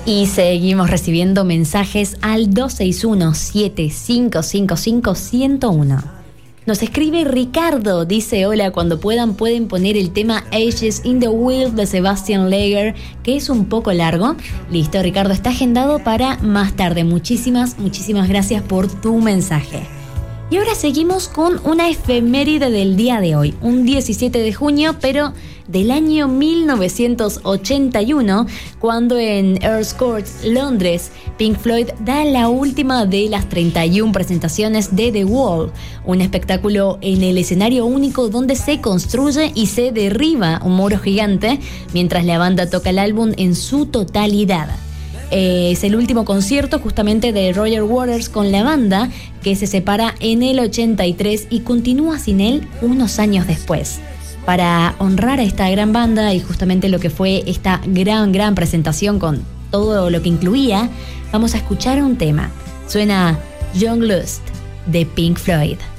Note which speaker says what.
Speaker 1: Y seguimos recibiendo mensajes al 261-7555-101. Nos escribe Ricardo, dice: hola, cuando pueden poner el tema Ages in the Wheel de Sebastian Lager, que es un poco largo. Listo, Ricardo, está agendado para más tarde. Muchísimas gracias por tu mensaje. Y ahora seguimos con una efeméride del día de hoy, un 17 de junio, pero del año 1981, cuando en Earls Court, Londres, Pink Floyd da la última de las 31 presentaciones de The Wall, un espectáculo en el escenario único donde se construye y se derriba un muro gigante, mientras la banda toca el álbum en su totalidad. Es el último concierto justamente de Roger Waters con la banda, que se separa en el 83 y continúa sin él unos años después. Para honrar a esta gran banda y justamente lo que fue esta gran presentación con todo lo que incluía, vamos a escuchar un tema. Suena Young Lust de Pink Floyd.